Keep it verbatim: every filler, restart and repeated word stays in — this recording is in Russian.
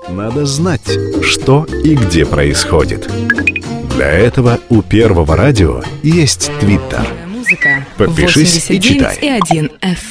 Надо знать, что и где происходит. Для этого у Первого радио есть Твиттер. Подпишись и читай. восемьдесят девять и один эф